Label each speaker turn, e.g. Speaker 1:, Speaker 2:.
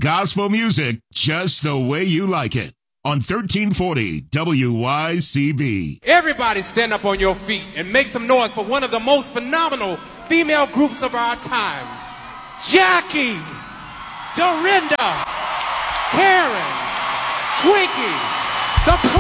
Speaker 1: gospel music just the way you like it on 1340 WYCB.
Speaker 2: Everybody stand up on your feet and make some noise for one of the most phenomenal female groups of our time. Jackie, Dorinda, Karen, Twinkie, the